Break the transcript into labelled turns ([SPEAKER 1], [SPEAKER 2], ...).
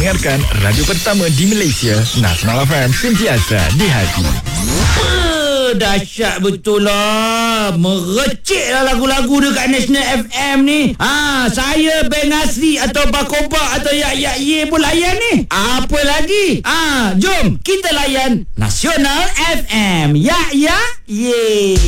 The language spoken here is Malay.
[SPEAKER 1] mendengarkan radio pertama di Malaysia, Nasional FM, sentiasa di hati.
[SPEAKER 2] Dahsyat betul lah. Merecik lah lagu-lagu dekat National FM ni. Saya Beng Asri atau Bakoba atau Ye pun layan ni. Apa lagi? Jom kita layan Nasional FM. Ye.